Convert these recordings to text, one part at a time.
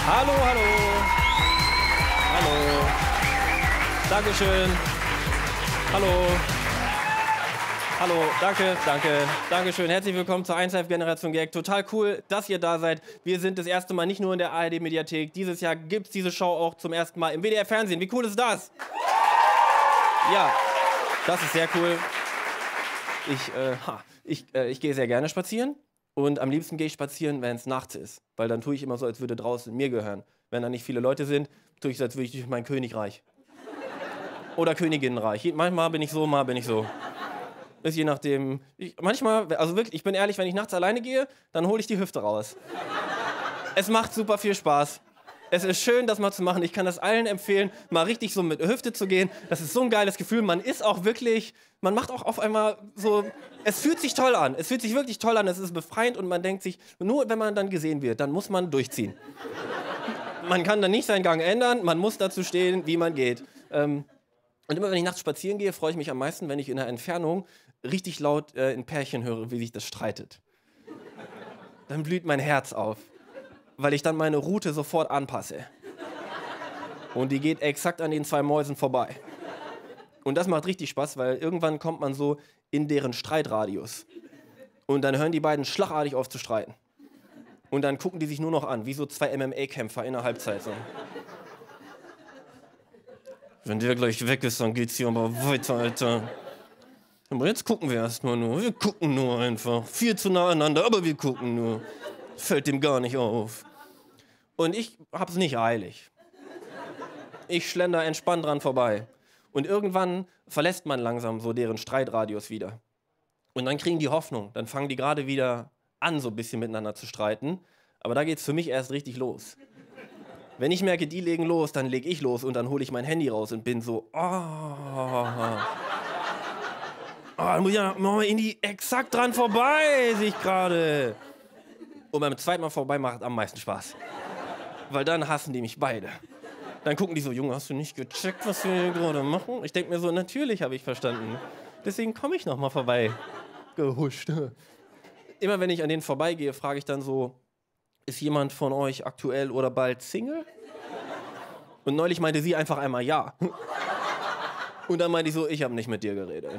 Hallo, hallo. Hallo. Dankeschön. Hallo. Hallo, danke schön. Herzlich willkommen zur 1Live Generation Gag. Total cool, dass ihr da seid. Wir sind das erste Mal nicht nur in der ARD-Mediathek. Dieses Jahr gibt es diese Show auch zum ersten Mal im WDR-Fernsehen. Wie cool ist das? Ja, das ist sehr cool. Ich gehe sehr gerne spazieren. Und am liebsten gehe ich spazieren, wenn es nachts ist. Weil dann tue ich immer so, als würde draußen mir gehören. Wenn da nicht viele Leute sind, tue ich so, als würde ich durch mein Königreich. Oder Königinnenreich. Manchmal bin ich so, mal bin ich so. Ist je nachdem. Manchmal, also wirklich, ich bin ehrlich, wenn ich nachts alleine gehe, dann hole ich die Hüfte raus. Es macht super viel Spaß. Es ist schön, das mal zu machen. Ich kann das allen empfehlen, mal richtig so mit Hüfte zu gehen. Das ist so ein geiles Gefühl. Man ist auch wirklich, man macht auch auf einmal so, es fühlt sich toll an. Es fühlt sich wirklich toll an. Es ist befreiend und man denkt sich, nur wenn man dann gesehen wird, dann muss man durchziehen. Man kann dann nicht seinen Gang ändern, man muss dazu stehen, wie man geht. Und immer wenn ich nachts spazieren gehe, freue ich mich am meisten, wenn ich in der Entfernung richtig laut ein Pärchen höre, wie sich das streitet. Dann blüht mein Herz auf, weil ich dann meine Route sofort anpasse. Und die geht exakt an den 2 Mäusen vorbei. Und das macht richtig Spaß, weil irgendwann kommt man so in deren Streitradius. Und dann hören die beiden schlagartig auf zu streiten. Und dann gucken die sich nur noch an, wie so 2 MMA-Kämpfer in der Halbzeit. So. Wenn der gleich weg ist, dann geht's hier aber weiter, Alter. Aber jetzt gucken wir erstmal nur. Wir gucken nur einfach. Viel zu nah aneinander, aber wir gucken nur. Fällt dem gar nicht auf. Und ich hab's nicht eilig. Ich schlender entspannt dran vorbei. Und irgendwann verlässt man langsam so deren Streitradius wieder. Und dann kriegen die Hoffnung. Dann fangen die gerade wieder an, so ein bisschen miteinander zu streiten. Aber da geht's für mich erst richtig los. Wenn ich merke, die legen los, dann leg ich los und dann hole ich mein Handy raus und bin so, dann muss ich ja mal in die exakt dran vorbei, sehe ich gerade. Und beim zweiten Mal vorbei macht am meisten Spaß. Weil dann hassen die mich beide. Dann gucken die so, Junge, hast du nicht gecheckt, was wir hier gerade machen? Ich denke mir so, natürlich habe ich verstanden. Deswegen komme ich noch mal vorbei. Gehuscht. Immer wenn ich an denen vorbeigehe, frage ich dann so, ist jemand von euch aktuell oder bald Single? Und neulich meinte sie einfach einmal ja. Und dann meinte ich so, ich habe nicht mit dir geredet.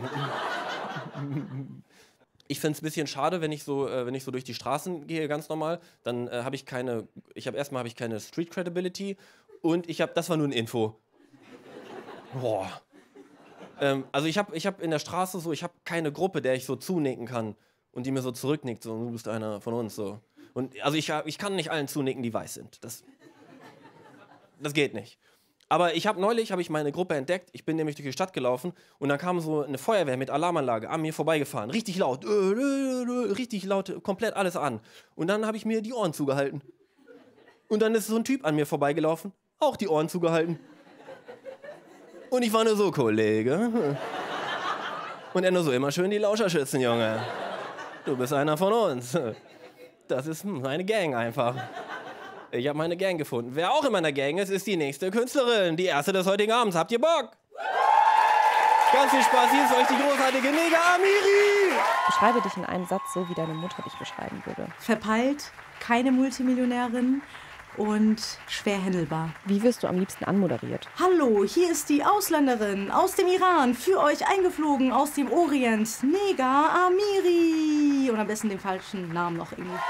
Ich finde es ein bisschen schade, wenn ich so durch die Straßen gehe, ganz normal, dann habe ich keine Street Credibility und das war nur eine Info. Boah. Also ich hab in der Straße so, ich habe keine Gruppe, der ich so zunicken kann und die mir so zurücknickt, so, du bist einer von uns, so. Und also ich kann nicht allen zunicken, die weiß sind. Das geht nicht. Aber neulich habe ich meine Gruppe entdeckt. Ich bin nämlich durch die Stadt gelaufen und dann kam so eine Feuerwehr mit Alarmanlage an mir vorbeigefahren. Richtig laut, komplett alles an. Und dann habe ich mir die Ohren zugehalten. Und dann ist so ein Typ an mir vorbeigelaufen, auch die Ohren zugehalten. Und ich war nur so, Kollege. Und er nur so, immer schön die Lauscher schützen, Junge. Du bist einer von uns. Das ist meine Gang einfach. Ich habe meine Gang gefunden. Wer auch in meiner Gang ist, ist die nächste Künstlerin. Die erste des heutigen Abends. Habt ihr Bock? Ganz viel Spaß. Hier ist euch die großartige Nega Amiri. Beschreibe dich in einem Satz, so wie deine Mutter dich beschreiben würde. Verpeilt, keine Multimillionärin und schwer händelbar. Wie wirst du am liebsten anmoderiert? Hallo, hier ist die Ausländerin aus dem Iran, für euch eingeflogen aus dem Orient. Nega Amiri. Und am besten den falschen Namen noch irgendwie.